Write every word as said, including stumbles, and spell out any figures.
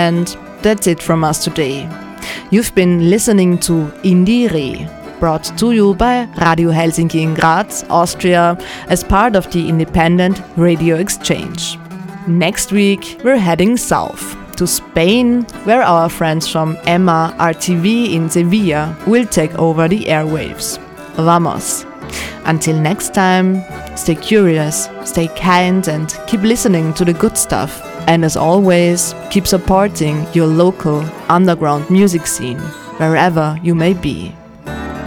And that's it from us today. You've been listening to Indire, brought to you by Radio Helsinki in Graz, Austria, as part of the Independent Radio Exchange. Next week, we're heading south to Spain, where our friends from Emma R T V in Sevilla will take over the airwaves. Vamos! Until next time, stay curious, stay kind, and keep listening to the good stuff. And as always, keep supporting your local underground music scene, wherever you may be.